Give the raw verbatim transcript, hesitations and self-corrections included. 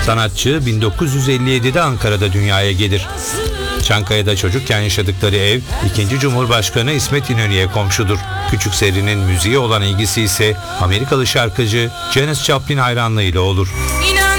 Sanatçı bin dokuz yüz elli yedide Ankara'da dünyaya gelir. Çankaya'da çocukken yaşadıkları ev, ikinci. Cumhurbaşkanı İsmet İnönü'ye komşudur. Küçük Seri'nin müziğe olan ilgisi ise Amerikalı şarkıcı Janis Joplin hayranlığıyla olur.